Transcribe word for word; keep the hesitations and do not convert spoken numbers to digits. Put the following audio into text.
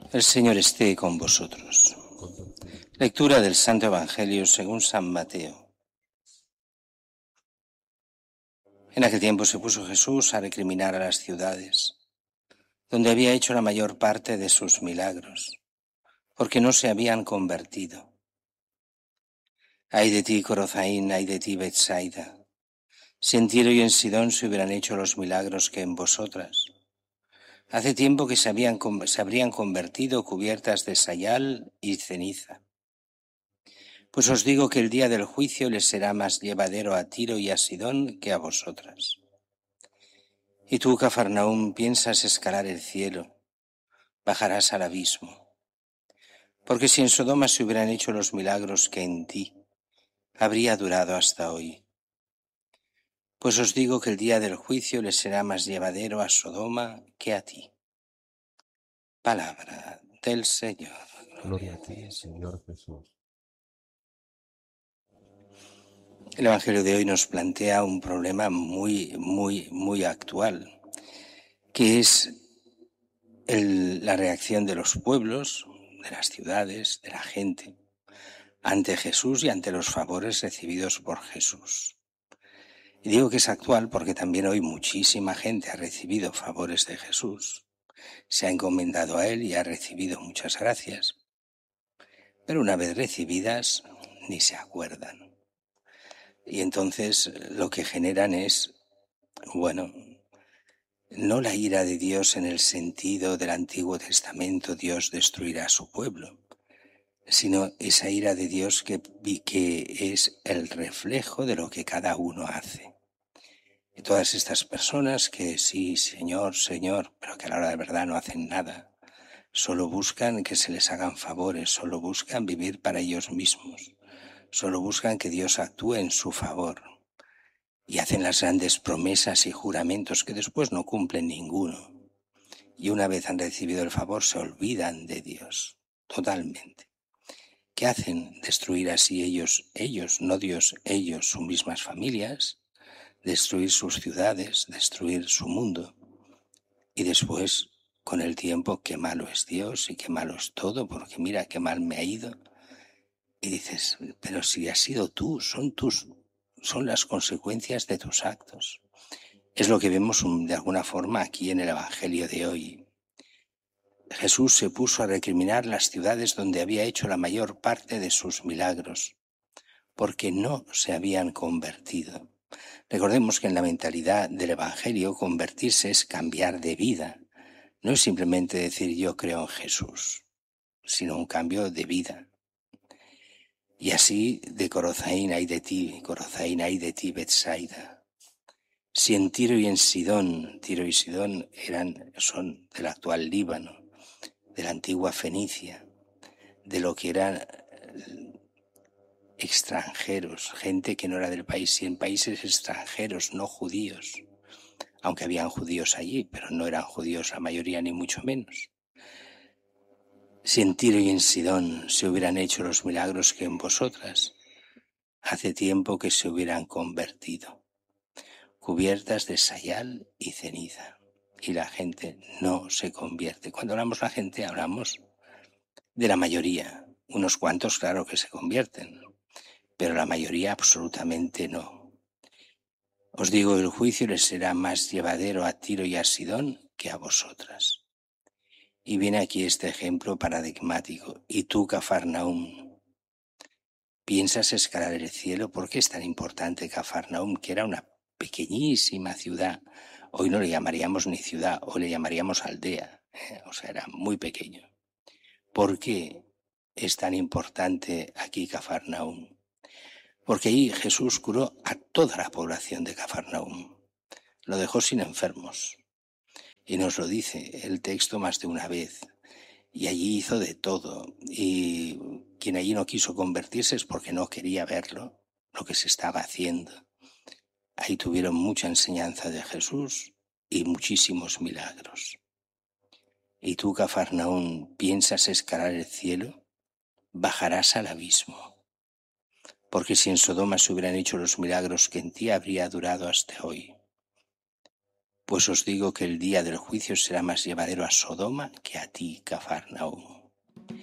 El Señor esté con vosotros. Lectura del Santo Evangelio según San Mateo. En aquel tiempo se puso Jesús a recriminar a las ciudades, donde había hecho la mayor parte de sus milagros, porque no se habían convertido. Ay de ti, Corozaín, ay de ti, Betsaida. Si en Tiro y en Sidón se hubieran hecho los milagros que en vosotras. Hace tiempo que se, habían, se habrían convertido cubiertas de sayal y ceniza. Pues os digo que el día del juicio les será más llevadero a Tiro y a Sidón que a vosotras. Y tú, Cafarnaúm, piensas escalar el cielo, bajarás al abismo. Porque si en Sodoma se hubieran hecho los milagros que en ti, habría durado hasta hoy. Pues os digo que el día del juicio les será más llevadero a Sodoma que a ti. Palabra del Señor. Gloria a ti, Señor Jesús. El Evangelio de hoy nos plantea un problema muy, muy, muy actual, que es el, la reacción de los pueblos, de las ciudades, de la gente, ante Jesús y ante los favores recibidos por Jesús. Y digo que es actual porque también hoy muchísima gente ha recibido favores de Jesús, se ha encomendado a Él y ha recibido muchas gracias, pero una vez recibidas ni se acuerdan. Y entonces lo que generan es, bueno, no la ira de Dios en el sentido del Antiguo Testamento, Dios destruirá a su pueblo, sino esa ira de Dios que, que es el reflejo de lo que cada uno hace. Y todas estas personas que sí, Señor, Señor, pero que a la hora de verdad no hacen nada, solo buscan que se les hagan favores, solo buscan vivir para ellos mismos, solo buscan que Dios actúe en su favor. Y hacen las grandes promesas y juramentos que después no cumplen ninguno. Y una vez han recibido el favor se olvidan de Dios, totalmente. ¿Qué hacen? Destruir así ellos, ellos, no Dios, ellos, sus mismas familias, destruir sus ciudades, destruir su mundo. Y después, con el tiempo, qué malo es Dios y qué malo es todo, porque mira qué mal me ha ido. Y dices, pero si has sido tú, son tus... son las consecuencias de tus actos. Es lo que vemos de alguna forma aquí en el Evangelio de hoy. Jesús se puso a recriminar las ciudades donde había hecho la mayor parte de sus milagros, porque no se habían convertido. Recordemos que en la mentalidad del Evangelio convertirse es cambiar de vida. No es simplemente decir yo creo en Jesús, sino un cambio de vida. Y así de Corozaín hay de ti, Corozaín hay de ti, Betsaida. Si en Tiro y en Sidón, Tiro y Sidón eran, son del actual Líbano, de la antigua Fenicia, de lo que eran extranjeros, gente que no era del país, y en países extranjeros, no judíos, aunque habían judíos allí, pero no eran judíos la mayoría ni mucho menos. Si en Tiro y en Sidón se hubieran hecho los milagros que en vosotras, hace tiempo que se hubieran convertido, cubiertas de sayal y ceniza, y la gente no se convierte. Cuando hablamos de la gente, hablamos de la mayoría. Unos cuantos, claro que se convierten, pero la mayoría absolutamente no. Os digo, el juicio les será más llevadero a Tiro y a Sidón que a vosotras. Y viene aquí este ejemplo paradigmático. Y tú, Cafarnaúm, ¿piensas escalar el cielo? ¿Por qué es tan importante Cafarnaúm, que era una pequeñísima ciudad? Hoy no le llamaríamos ni ciudad, hoy le llamaríamos aldea, ¿eh? O sea, era muy pequeño. ¿Por qué es tan importante aquí Cafarnaúm? Porque ahí Jesús curó a toda la población de Cafarnaúm. Lo dejó sin enfermos. Y nos lo dice el texto más de una vez. Y allí hizo de todo. Y quien allí no quiso convertirse es porque no quería verlo, lo que se estaba haciendo. Ahí tuvieron mucha enseñanza de Jesús y muchísimos milagros. Y tú, Cafarnaúm, ¿piensas escalar el cielo? Bajarás al abismo. Porque si en Sodoma se hubieran hecho los milagros que en ti, habría durado hasta hoy. Pues os digo que el día del juicio será más llevadero a Sodoma que a ti, Cafarnaúm.